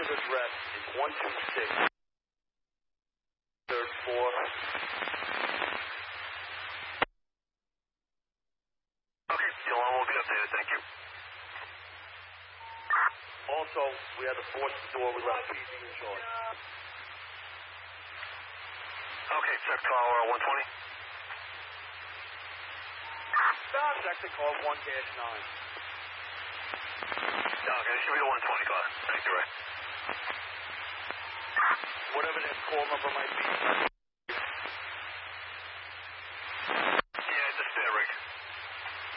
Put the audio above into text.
Requested address is 126 third floor. Okay, the alarm will be updated. Thank you. Also, we had to force the door. We left PD in charge. Okay, check tower 120. Check the car 1-9. Okay, should be the 120 car. Thank you, Ray. Whatever that call number might be.